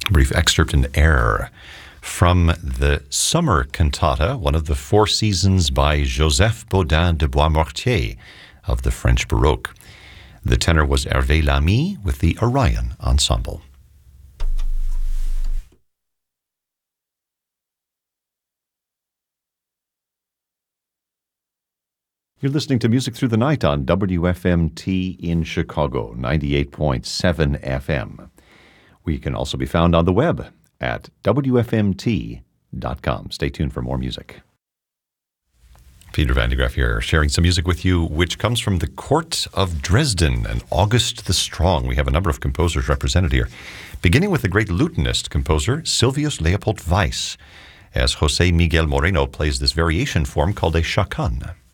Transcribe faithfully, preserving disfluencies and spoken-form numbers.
A brief excerpt in Air from the Summer Cantata, one of the Four Seasons by Joseph Bodin de Boismortier of the French Baroque. The tenor was Hervé Lamy with the Orion Ensemble. You're listening to Music Through the Night on W F M T in Chicago, ninety-eight point seven F M. We can also be found on the web at W F M T dot com. Stay tuned for more music. Peter Van de Graaff here, sharing some music with you, which comes from the Court of Dresden and August the Strong. We have a number of composers represented here, beginning with the great lutenist composer Silvius Leopold Weiss, as José Miguel Moreno plays this variation form called a chacan.